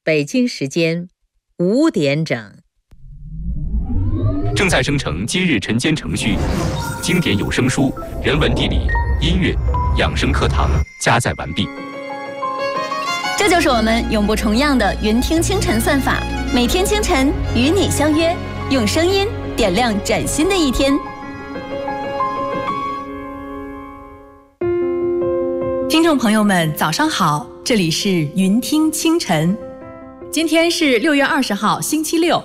北京时间5点整。 正在生成今日晨间程序，经典有声书、人文地理、音乐、养生课堂加载完毕。 这就是我们永不重样的云听清晨算法，每天清晨与你相约，用声音点亮崭新的一天。 听众朋友们，早上好，这里是云听清晨。今天是6月20号，星期六。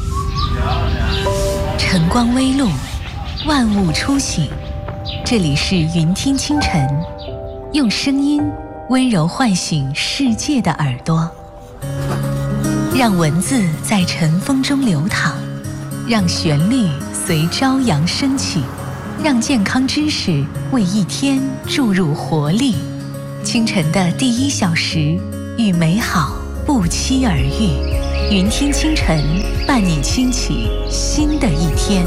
晨光微露，万物初醒。这里是云听清晨，用声音温柔唤醒世界的耳朵，让文字在晨风中流淌，让旋律随朝阳升起，让健康知识为一天注入活力。清晨的第1小时，与美好不期而遇。云听清晨，伴你轻启新的一天。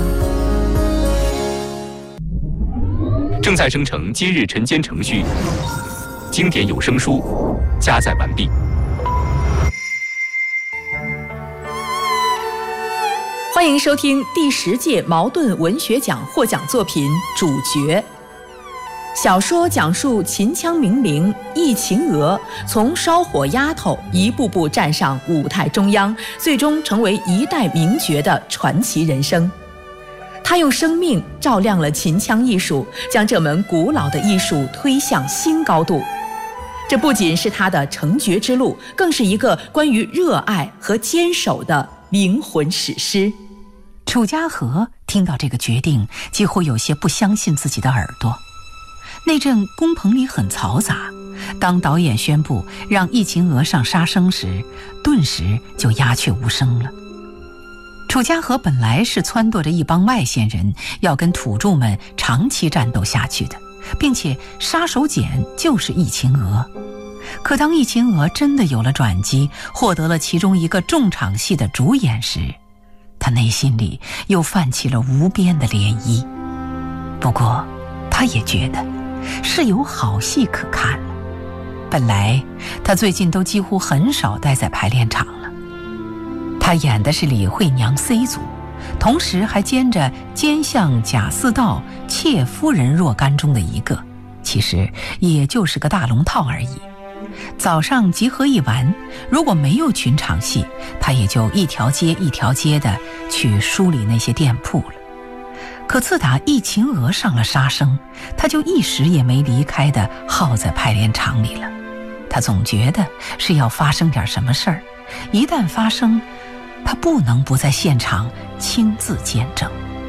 正在生成今日晨间程序，经典有声书加载完毕。 欢迎收听第10届茅盾文学奖获奖作品《主角》。小说讲述秦腔名伶易秦娥从烧火丫头一步步站上舞台中央，最终成为一代名角的传奇人生。她用生命照亮了秦腔艺术，将这门古老的艺术推向新高度。这不仅是她的成角之路，更是一个关于热爱和坚守的灵魂史诗。 楚家河听到这个决定，几乎有些不相信自己的耳朵。那阵工棚里很嘈杂，当导演宣布让易秦娥上杀生时，顿时就鸦雀无声了。楚家河本来是撺掇着一帮外县人要跟土著们长期战斗下去的，并且杀手锏就是易秦娥。可当易秦娥真的有了转机，获得了其中一个重场戏的主演时，他内心里又泛起了无边的涟漪。不过他也觉得是有好戏可看了。本来他最近都几乎很少待在排练场了。他演的是李惠娘 C 组，同时还兼着奸相贾似道、妾夫人若干中的一个，其实也就是个大龙套而已。早上集合一完，如果没有群场戏，他也就一条街一条街的去梳理那些店铺了。可自打易秦娥上了杀生，他就一时也没离开的耗在排练场里了。他总觉得是要发生点什么事儿，一旦发生，他不能不在现场亲自见证。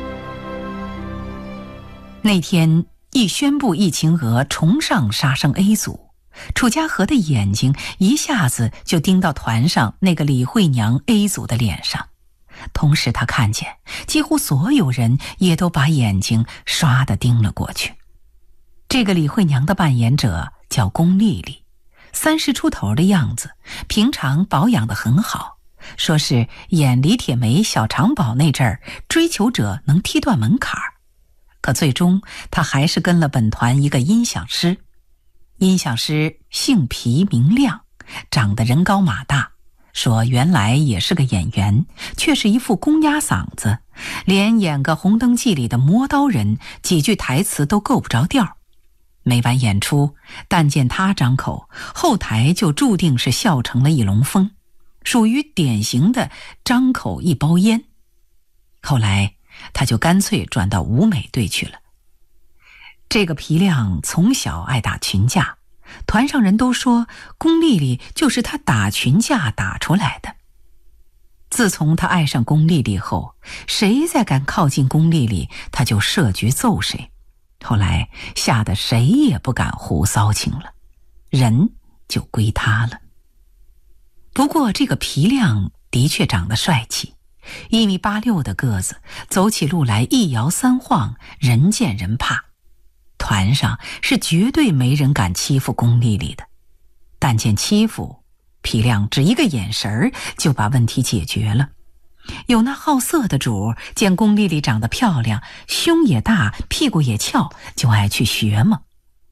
那天一宣布易秦娥重上杀生 A 组，楚家河的眼睛一下子就盯到团上那个李惠娘 A 组的脸上。同时他看见几乎所有人也都把眼睛刷地盯了过去。这个李惠娘的扮演者叫龚丽丽，30出头的样子，平常保养得很好，说是演李铁梅、小长宝那阵儿追求者能踢断门槛儿。可最终他还是跟了本团一个音响师。音响师姓皮名亮，长得人高马大，说原来也是个演员，却是一副公鸭嗓子，连演个《红灯记》里的磨刀人几句台词都够不着调。每晚演出，但见他张口，后台就注定是笑成了一笼蜂，属于典型的张口一包烟。后来他就干脆转到舞美队去了。这个皮亮从小爱打群架，团上人都说龚丽丽就是他打群架打出来的。自从他爱上龚丽丽后，谁再敢靠近龚丽丽，他就设局揍谁。后来吓得谁也不敢胡骚情了，人就归他了。不过这个皮亮的确长得帅气，1.86米的个子，走起路来一摇三晃，人见人怕。团上是绝对没人敢欺负龚丽丽的，但见欺负，皮亮只一个眼神就把问题解决了。有那好色的主见龚丽丽长得漂亮，胸也大，屁股也翘，就爱去学嘛。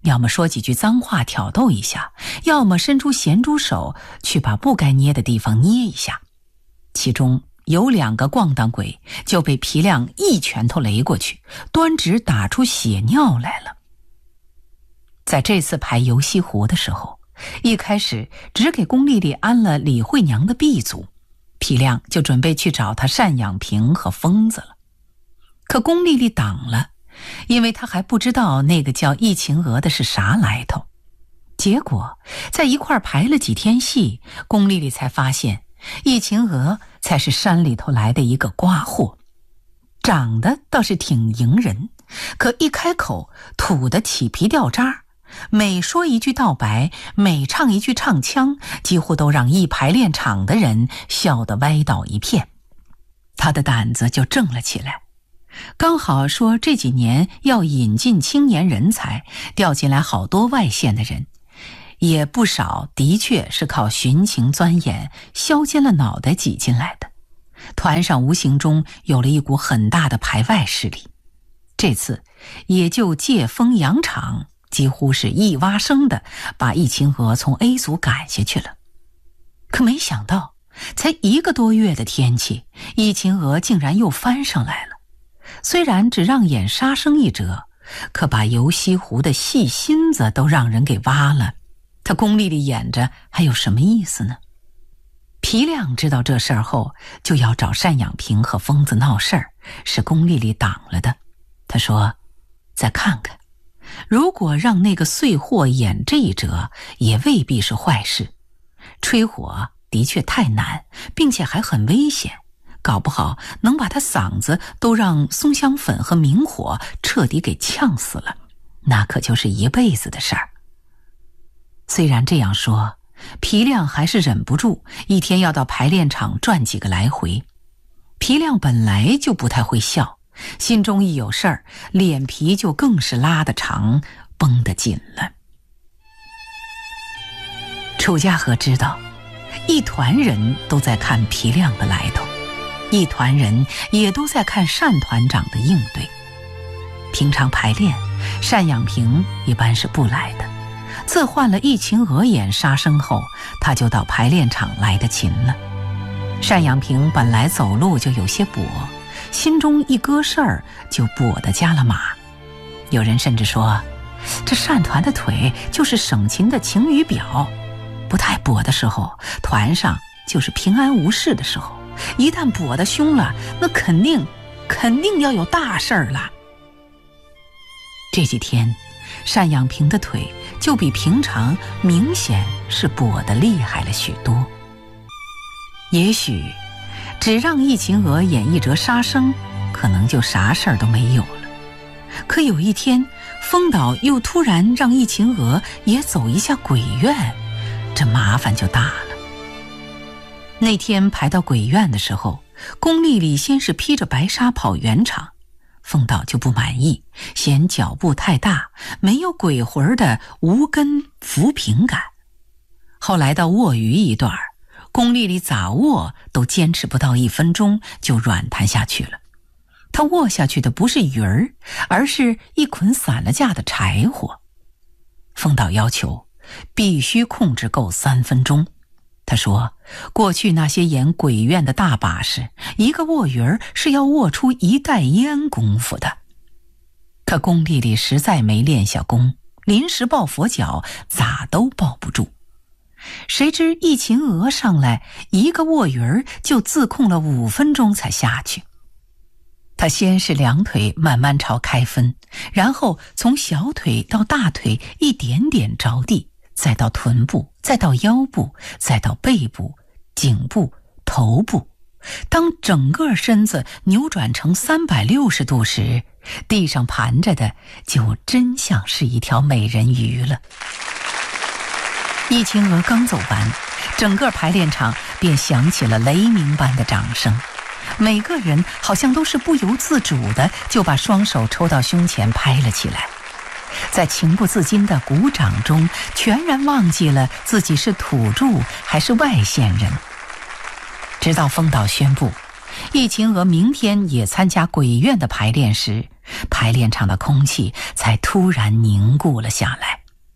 要么说几句脏话挑逗一下，要么伸出咸猪手去把不该捏的地方捏一下。其中有2个咣当鬼就被皮亮一拳头擂过去，端直打出血尿来了。在这次排游西湖的时候，一开始只给龚丽丽安了李慧娘的B组，皮亮就准备去找他单养平和疯子了。可龚丽丽挡了，因为她还不知道那个叫易晴娥的是啥来头。结果在一块排了几天戏，龚丽丽才发现易晴娥才是山里头来的一个瓜货，长得倒是挺迎人，可一开口吐得起皮掉渣，每说一句道白，每唱一句唱腔，几乎都让一排练场的人笑得歪倒一片。他的胆子就正了起来，刚好说这几年要引进青年人才，调进来好多外县的人，也不少的确是靠寻情钻眼削尖了脑袋挤进来的。团上无形中有了一股很大的排外势力，这次也就借风扬场，几乎是一挖生的把易晴娥从 A 组赶下去了。可没想到才1个多月的天气，易晴娥竟然又翻上来了。虽然只让演杀生一折，可把游西湖的戏心子都让人给挖了，他龚丽丽演着还有什么意思呢？皮亮知道这事儿后，就要找单养平和疯子闹事儿，是龚丽丽挡了的。他说再看看，如果让那个碎货演这一折，也未必是坏事。吹火的确太难，并且还很危险，搞不好能把他嗓子都让松香粉和明火彻底给呛死了，那可就是一辈子的事儿。虽然这样说，皮亮还是忍不住一天要到排练场转几个来回。皮亮本来就不太会笑，心中一有事儿，脸皮就更是拉得长，绷得紧了。楚家河知道，一团人都在看皮亮的来头，一团人也都在看单团长的应对。平常排练，单养平一般是不来的，自换了易晴娥演杀生后，他就到排练场来得勤了。单养平本来走路就有些跛，心中一搁事儿就跛得加了码。有人甚至说，这单团的腿就是省勤的晴雨表，不太跛的时候，团上就是平安无事的时候，一旦跛得凶了，那肯定要有大事儿了。这几天单养平的腿就比平常明显是跛得厉害了许多。也许只让易晴娥演一折杀生，可能就啥事儿都没有了。可有一天，风导又突然让易晴娥也走一下鬼院，这麻烦就大了。那天排到鬼院的时候，龚丽丽先是披着白纱跑圆场，风导就不满意，嫌脚步太大，没有鬼魂的无根浮萍感。后来到卧鱼一段，龚丽丽咋卧都坚持不到1分钟就软弹下去了。她卧下去的不是鱼儿，而是一捆散了架的柴火。风导要求必须控制够3分钟。他说，过去那些演鬼院的大把式，一个卧鱼儿是要卧出1袋烟功夫的。可龚丽丽实在没练下功，临时抱佛脚咋都抱不住。谁知易晴娥上来，一个卧鱼儿就自控了5分钟才下去。他先是2腿慢慢朝开分，然后从小腿到大腿一点点着地，再到臀部，再到腰部，再到背部、颈部、头部。当整个身子扭转成360度时，地上盘着的就真像是一条美人鱼了。易晴娥刚走完，整个排练场便响起了雷鸣般的掌声，每个人好像都是不由自主的就把双手抽到胸前拍了起来，在情不自禁的鼓掌中，全然忘记了自己是土著还是外县人。直到风导宣布易晴娥明天也参加鬼院的排练时， 排练场的空气才突然凝固了下来。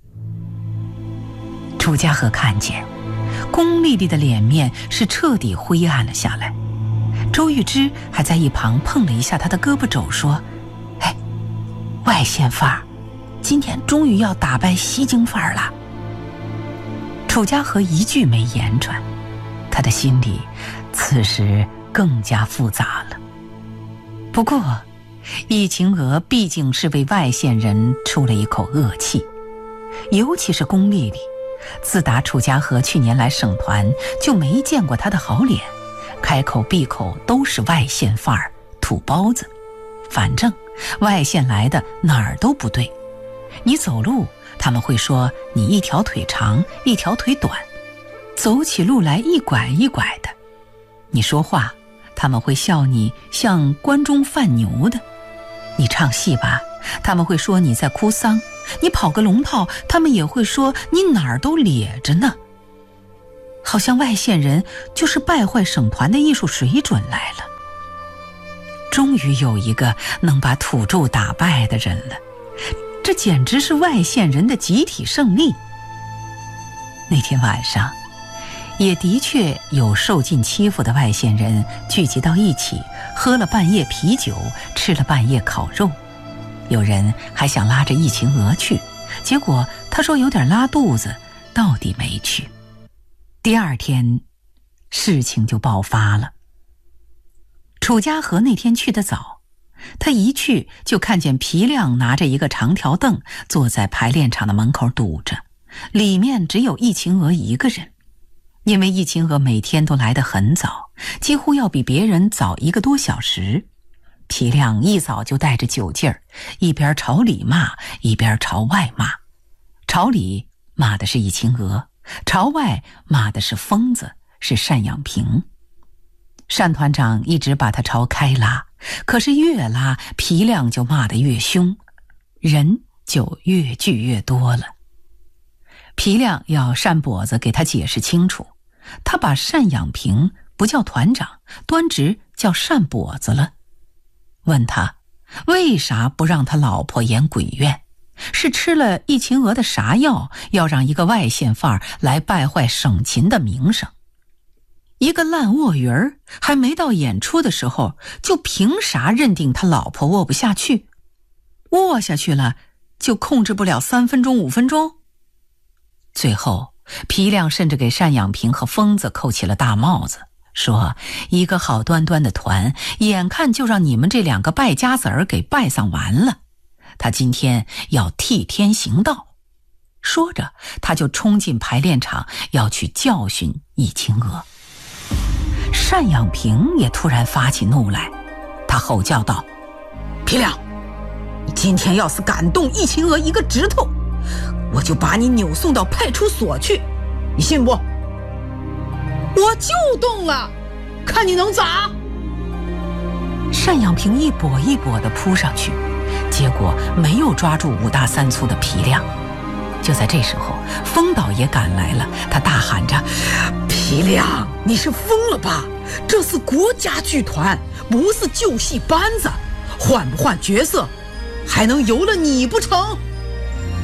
楚家和看见龚丽丽的脸面是彻底灰暗了下来，周玉芝还在一旁碰了一下她的胳膊肘，说：“哎，外县范儿，今天终于要打败西京范儿了。”楚家和一句没言传，他的心里此时更加复杂了。不过易晴娥毕竟是为外县人出了一口恶气，尤其是龚丽丽，自打楚家和去年来省团就没见过她的好脸，开口闭口都是外县范儿、土包子，反正外县来的哪儿都不对。你走路他们会说你一条腿长一条腿短，走起路来一拐一拐的；你说话他们会笑你像关中贩牛的；你唱戏吧，他们会说你在哭丧；你跑个龙套，他们也会说你哪儿都咧着呢。好像外县人就是败坏省团的艺术水准来了。终于有一个能把土著打败的人了，这简直是外县人的集体胜利。那天晚上也的确有受尽欺负的外县人聚集到一起，喝了半夜啤酒，吃了半夜烤肉。有人还想拉着易晴娥去，结果他说有点拉肚子，到底没去。第二天事情就爆发了。楚家和那天去得早，他一去就看见皮亮拿着一个长条凳坐在排练场的门口堵着，里面只有易晴娥一个人。因为易晴娥每天都来得很早，几乎要比别人早1个多小时。皮亮一早就带着酒劲儿，一边朝里骂，一边朝外骂。朝里骂的是易晴娥，朝外骂的是疯子，是单养平。单团长一直把他朝开拉，可是越拉皮亮就骂得越凶，人就越聚越多了。皮亮要单跛子给他解释清楚，他把单养平不叫团长，端直叫单跛子了。问他为啥不让他老婆演鬼院，是吃了易晴娥的啥药，要让一个外县范儿来败坏省琴的名声。一个烂卧鱼儿还没到演出的时候，就凭啥认定他老婆卧不下去？卧下去了就控制不了3分钟5分钟？最后皮亮甚至给单养平和疯子扣起了大帽子，说一个好端端的团，眼看就让你们这2个败家子儿给败丧完了，他今天要替天行道。说着他就冲进排练场，要去教训易晴娥。单养平也突然发起怒来，他吼叫道：“皮亮，你今天要是敢动易晴娥一个指头，我就把你扭送到派出所去，你信不？”“我就动了，看你能咋？”单养平一跛一跛地扑上去，结果没有抓住5大3粗的皮亮。就在这时候，风导也赶来了，他大喊着：“皮亮，你是疯了吧？这是国家剧团，不是旧戏班子，换不换角色，还能由了你不成？”